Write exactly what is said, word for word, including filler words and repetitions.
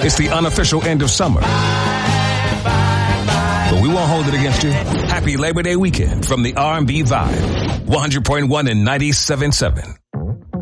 It's the unofficial end of summer. But we won't hold it against you. Happy Labor Day weekend from the R and B Vibe. one hundred point one and ninety-seven point seven.